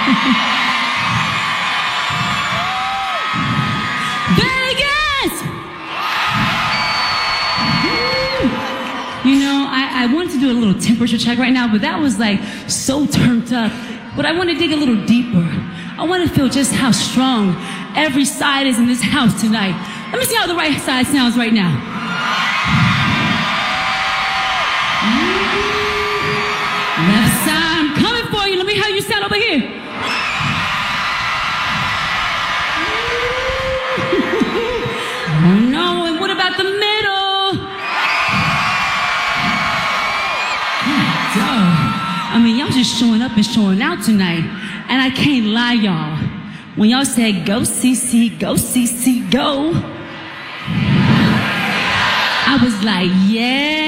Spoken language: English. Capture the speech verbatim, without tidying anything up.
Vegas! You know, I, I wanted to do a little temperature check right now, but that was like so turned up. But I want to dig a little deeper. I want to feel just how strong every side is in this house tonight. Let me see how the right side sounds right now. Left side, I'm coming for you. Let me hear how you sound over here. Oh no, and what about the middle? I mean, y'all just showing up and showing out tonight. And I can't lie, y'all. When y'all said, go C C, go C C, go, I was like, yeah.